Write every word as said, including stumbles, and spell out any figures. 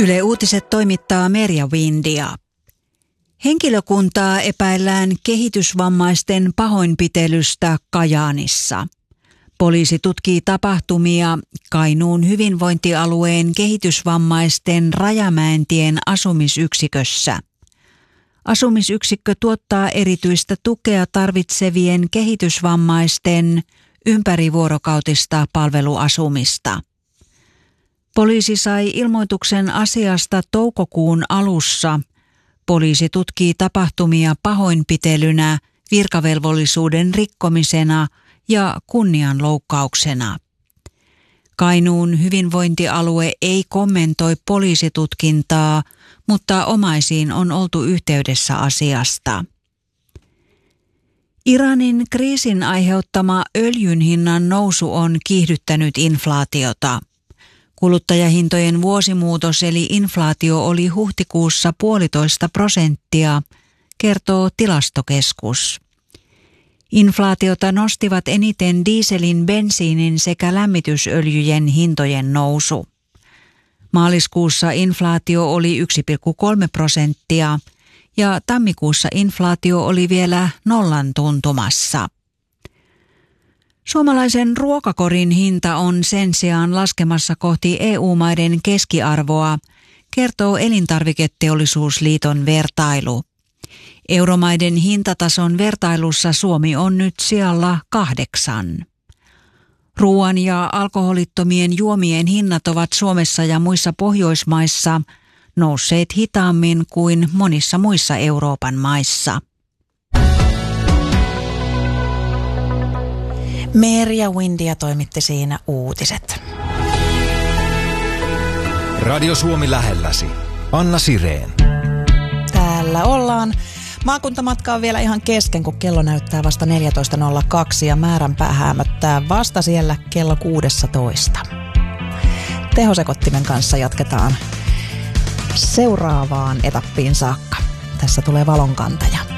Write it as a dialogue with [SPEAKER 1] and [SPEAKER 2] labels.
[SPEAKER 1] Yle Uutiset toimittaa Merja Windia. Henkilökuntaa epäillään kehitysvammaisten pahoinpitelystä Kajaanissa. Poliisi tutkii tapahtumia Kainuun hyvinvointialueen kehitysvammaisten Rajamäentien asumisyksikössä. Asumisyksikkö tuottaa erityistä tukea tarvitsevien kehitysvammaisten ympärivuorokautista palveluasumista. Poliisi sai ilmoituksen asiasta toukokuun alussa. Poliisi tutkii tapahtumia pahoinpitelynä, virkavelvollisuuden rikkomisena ja kunnianloukkauksena. Kainuun hyvinvointialue ei kommentoi poliisitutkintaa, mutta omaisiin on oltu yhteydessä asiasta. Iranin kriisin aiheuttama öljyn hinnan nousu on kiihdyttänyt inflaatiota. Kuluttajahintojen vuosimuutos eli inflaatio oli huhtikuussa puolitoista prosenttia, kertoo Tilastokeskus. Inflaatiota nostivat eniten dieselin, bensiinin sekä lämmitysöljyjen hintojen nousu. Maaliskuussa inflaatio oli yksi pilkku kolme prosenttia ja tammikuussa inflaatio oli vielä nollan tuntumassa. Suomalaisen ruokakorin hinta on sen sijaan laskemassa kohti E U-maiden keskiarvoa, kertoo Elintarviketeollisuusliiton vertailu. Euromaiden hintatason vertailussa Suomi on nyt sijalla kahdeksan. Ruoan ja alkoholittomien juomien hinnat ovat Suomessa ja muissa Pohjoismaissa nousseet hitaammin kuin monissa muissa Euroopan maissa.
[SPEAKER 2] Merja Windia toimitti siinä uutiset.
[SPEAKER 3] Radio Suomi lähelläsi. Anna Sireen.
[SPEAKER 2] Täällä ollaan. Maakuntamatka on vielä ihan kesken, kun kello näyttää vasta neljätoista nolla kaksi ja määränpää häämöttää vasta siellä kello kuusitoista. Tehosekottimen kanssa jatketaan seuraavaan etappiin saakka. Tässä tulee valonkantaja.